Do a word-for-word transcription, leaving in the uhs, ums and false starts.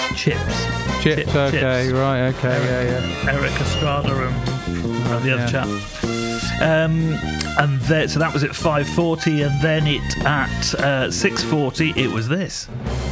Chips. Chips, Chip- okay, Chips. right, okay, Eric, yeah, Eric Estrada and uh, the other Yeah. chap. Um, and there, so that was at five forty, and then it at uh, six forty, it was this.